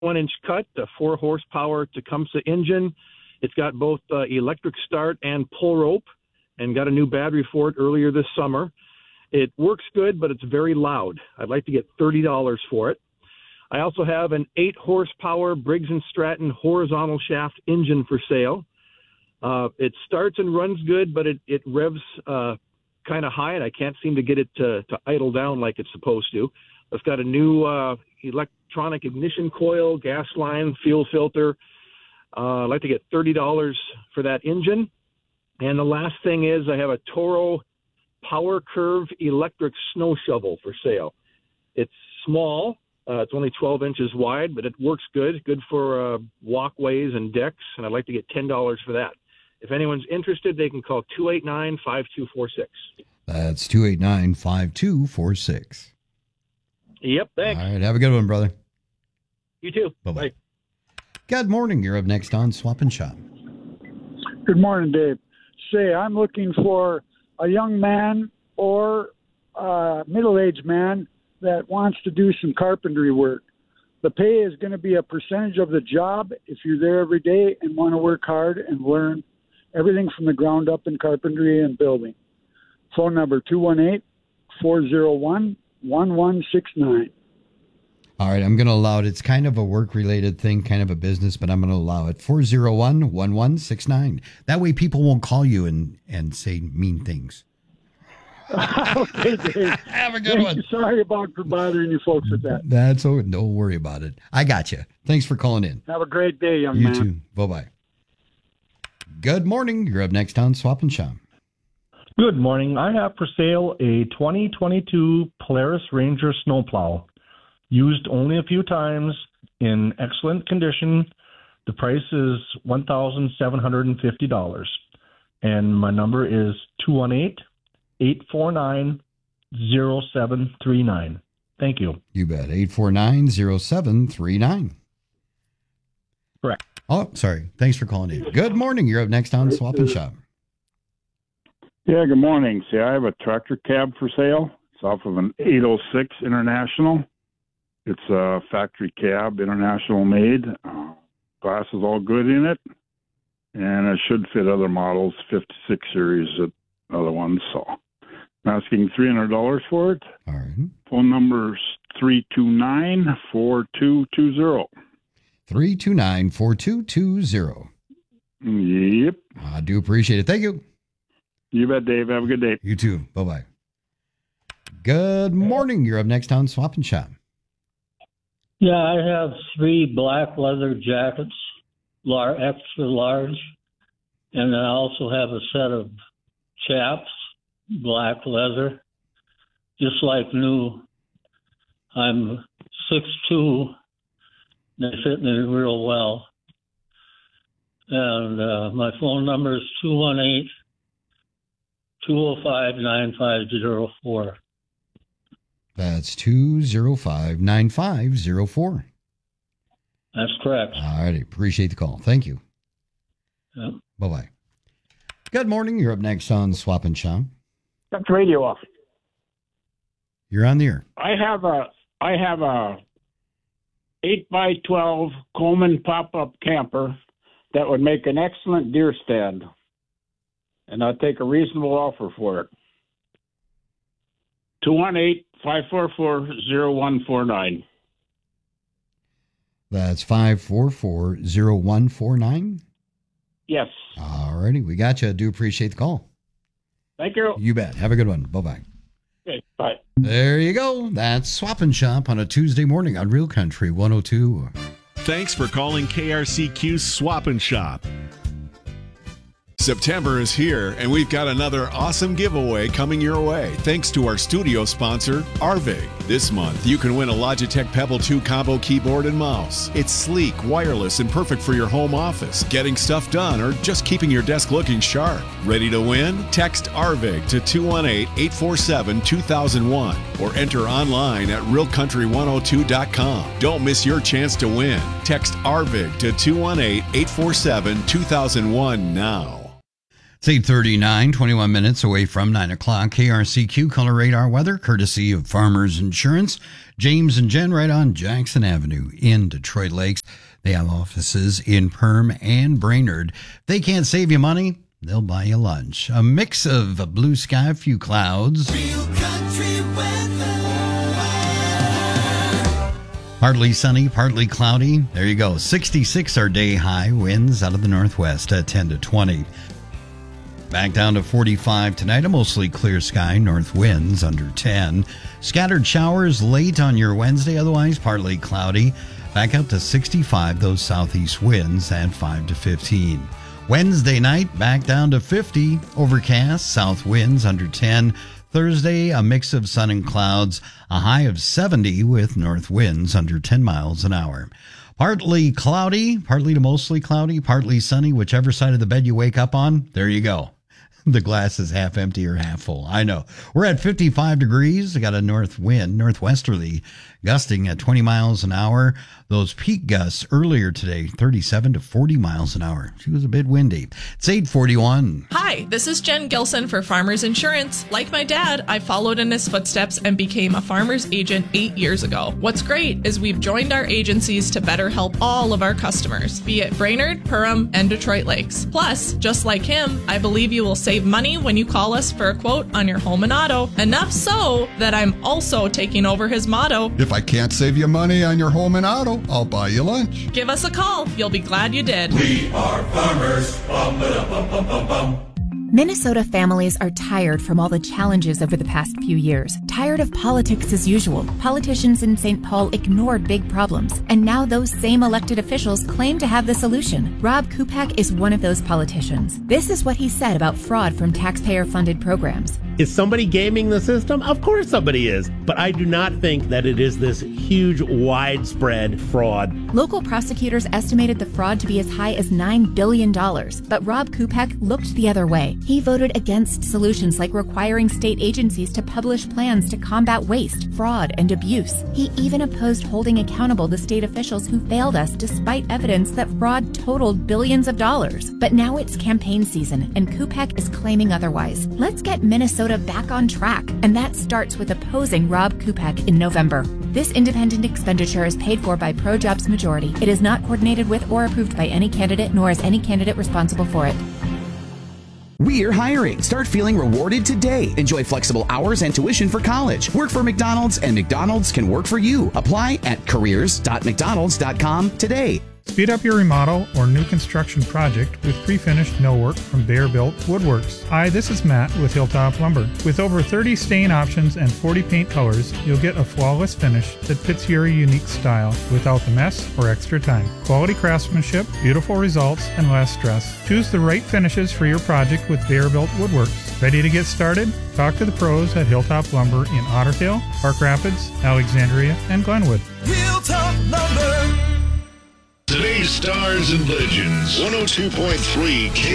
1-inch cut, a 4-horsepower Tecumseh engine. It's got both electric start and pull rope, and got a new battery for it earlier this summer. It works good, but it's very loud. I'd like to get $30 for it. I also have an 8-horsepower Briggs & Stratton horizontal shaft engine for sale. It starts and runs good, but it revs kind of high, and I can't seem to get it to idle down like it's supposed to. It's got a new electronic ignition coil, gas line, fuel filter. I'd like to get $30 for that engine. And the last thing is I have a Toro Power Curve electric snow shovel for sale. It's small. It's only 12 inches wide, but it works good for walkways and decks, and I'd like to get $10 for that. If anyone's interested, they can call 289-5246. That's 289-5246. Yep, thanks. All right, have a good one, brother. You too. Bye-bye. Bye. Good morning. You're up next on Swap and Shop. Good morning, Dave. Say, I'm looking for a young man or a middle-aged man that wants to do some carpentry work. The pay is going to be a percentage of the job if you're there every day and want to work hard and learn everything from the ground up in carpentry and building. Phone number 218-401-1169. All right, I'm going to allow it. It's kind of a work-related thing, kind of a business, but I'm going to allow it. 401-1169. That way people won't call you and say mean things. Okay, Dave. Have a good one. Sorry about bothering you folks with that. That's okay. Don't worry about it. I got you. Thanks for calling in. Have a great day, young man. You too. Bye-bye. Good morning. You're up next on Swap and Shop. Good morning. I have for sale a 2022 Polaris Ranger snowplow. Used only a few times, in excellent condition. The price is $1,750. And my number is 218-849-0739. Thank you. You bet. 849-0739. Correct. Oh, sorry. Thanks for calling in. Good morning. You're up next on Swap and Shop. Yeah, good morning. See, I have a tractor cab for sale. It's off of an 806 International. It's a factory cab, international made. Glass is all good in it. And it should fit other models, 56 series, other ones. So I'm asking $300 for it. All right. Phone number is 329-4220. 329-4220. Yep. I do appreciate it. Thank you. You bet, Dave. Have a good day. You too. Bye-bye. Good morning. You're up next on Swap and Shop. Yeah, I have 3 black leather jackets, extra large, and I also have a set of chaps, black leather, just like new. I'm 6'2", they fit me real well. And my phone number is 218-205-9504. That's 205-9504. That's correct. All righty. Appreciate the call. Thank you. Yep. Bye-bye. Good morning. You're up next on Swap and Shop. Cut the radio off. You're on the air. I have a 8x12 Coleman pop-up camper that would make an excellent deer stand. And I'll take a reasonable offer for it. 218-544-0149. That's 544-0149? Yes. All righty. We got you. I do appreciate the call. Thank you. You bet. Have a good one. Bye-bye. Okay, bye. There you go. That's Swap and Shop on a Tuesday morning on Real Country 102. Thanks for calling KRCQ Swap and Shop. September is here, and we've got another awesome giveaway coming your way, thanks to our studio sponsor, Arvig. This month, you can win a Logitech Pebble 2 combo keyboard and mouse. It's sleek, wireless, and perfect for your home office, getting stuff done, or just keeping your desk looking sharp. Ready to win? Text Arvig to 218-847-2001 or enter online at realcountry102.com. Don't miss your chance to win. Text Arvig to 218-847-2001 now. It's 8:39, 21 minutes away from 9 o'clock. KRCQ Color Radar Weather, courtesy of Farmers Insurance. James and Jen right on Jackson Avenue in Detroit Lakes. They have offices in Perham and Brainerd. If they can't save you money, they'll buy you lunch. A mix of a blue sky, a few clouds. Real country weather. Partly sunny, partly cloudy. There you go. 66 our day high. Winds out of the northwest at 10 to 20. Back down to 45 tonight. A mostly clear sky. North winds under 10. Scattered showers late on your Wednesday. Otherwise, partly cloudy. Back up to 65. Those southeast winds at 5 to 15. Wednesday night, back down to 50. Overcast. South winds under 10. Thursday, a mix of sun and clouds. A high of 70 with north winds under 10 miles an hour. Partly cloudy, partly to mostly cloudy, partly sunny. Whichever side of the bed you wake up on, there you go. The glass is half empty or half full. I know. We're at 55 degrees. I got a north wind, northwesterly, gusting at 20 miles an hour. Those peak gusts earlier today, 37 to 40 miles an hour. She was a bit windy. It's 8:41. Hi, this is Jen Gilson for Farmers Insurance. Like my dad, I followed in his footsteps and became a farmer's agent 8 years ago. What's great is we've joined our agencies to better help all of our customers, be it Brainerd, Perham, and Detroit Lakes. Plus, just like him, I believe you will save money when you call us for a quote on your home and auto. Enough so that I'm also taking over his motto. If I can't save you money on your home and auto, I'll buy you lunch. Give us a call. You'll be glad you did. We are farmers. Bum, ba, bum, bum, bum, bum. Minnesota families are tired from all the challenges over the past few years. Tired of politics as usual. Politicians in St. Paul ignored big problems, and now those same elected officials claim to have the solution. Rob Kupak is one of those politicians. This is what he said about fraud from taxpayer-funded programs. Is somebody gaming the system? Of course somebody is. But I do not think that it is this huge, widespread fraud. Local prosecutors estimated the fraud to be as high as $9 billion. But Rob Kupak looked the other way. He voted against solutions like requiring state agencies to publish plans to combat waste, fraud, and abuse. He even opposed holding accountable the state officials who failed us despite evidence that fraud totaled billions of dollars. But now it's campaign season, and Kupak is claiming otherwise. Let's get Minnesota back on track, and that starts with opposing Rob Kupak in November. This independent expenditure is paid for by ProJobs Majority. It is not coordinated with or approved by any candidate, nor is any candidate responsible for it. We're hiring. Start feeling rewarded today. Enjoy flexible hours and tuition for college. Work for McDonald's, and McDonald's can work for you. Apply at careers.mcdonalds.com today. Speed up your remodel or new construction project with pre-finished millwork from Bear Built Woodworks. Hi, this is Matt with Hilltop Lumber. With over 30 stain options and 40 paint colors, you'll get a flawless finish that fits your unique style without the mess or extra time. Quality craftsmanship, beautiful results, and less stress. Choose the right finishes for your project with Bear Built Woodworks. Ready to get started? Talk to the pros at Hilltop Lumber in Otter Tail, Park Rapids, Alexandria, and Glenwood. Hilltop Lumber. Today's Stars and Legends, 102.3